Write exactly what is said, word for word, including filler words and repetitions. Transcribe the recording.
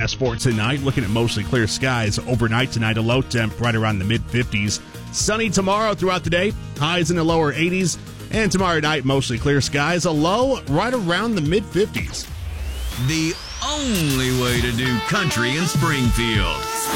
forecast for tonight. Looking at mostly clear skies overnight tonight. A low temp right around the mid-fifties. Sunny tomorrow throughout the day. Highs in the lower eighties. And tomorrow night, mostly clear skies. A low right around the mid-fifties. The only way to do country in Springfield.